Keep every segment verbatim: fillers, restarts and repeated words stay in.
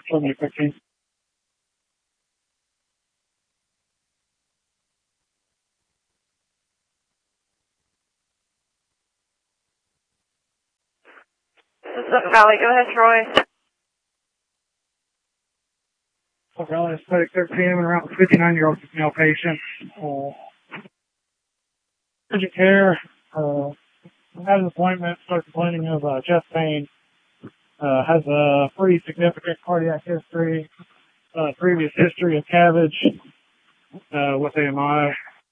twenty fifteen. Suffolk Valley, go ahead, Troy. Suffolk Valley, anesthetic thirteen and around fifty-nine-year-old male patient. Uh, urgent care. Uh, had an appointment, started complaining of uh, chest pain. Uh, has a pretty significant cardiac history. Uh, previous history of cabbage uh, with A M I.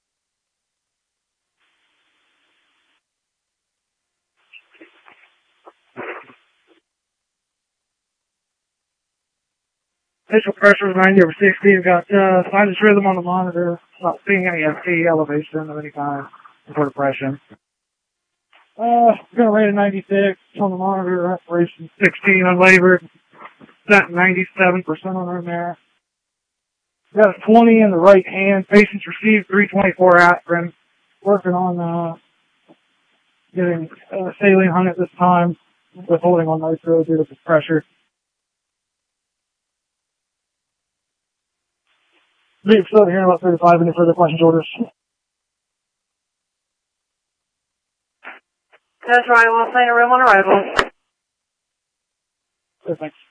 Facial pressure is ninety over sixty. We've got uh, sinus rhythm on the monitor. Not seeing any S T elevation of any kind for depression. Uh, we're going to rate a ninety-six on the monitor. Respiration sixteen unlabored. Set ninety-seven percent on our there. We got a twenty in the right hand. Patients received three twenty-four aspirin. Working on uh, getting uh, saline on it this time. Withholding on nitro due to the pressure. Leave facility here in about thirty-five. Any further questions, orders? That's right, we'll sign a room on arrival. Okay, thanks.